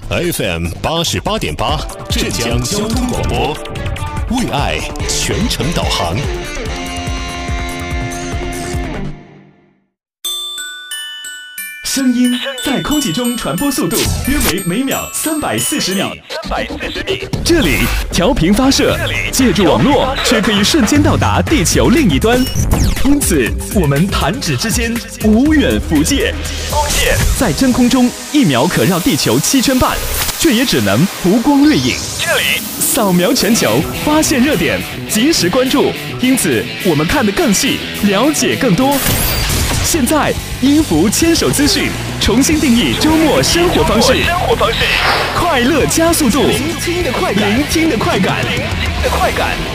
FM 88.8，浙江交通广播，为爱全程导航。 声音在空气中传播速度约为每秒340米。这里调频发射，借助网络却可以瞬间到达地球另一端。因此，我们弹指之间，无远弗届。在真空中1秒可绕地球7圈半，却也只能浮光掠影。这里扫描全球，发现热点，及时关注。因此，我们看得更细，了解更多。现在，音符牵手资讯重新定义周末生活方式，快乐加速度，聆听的快感。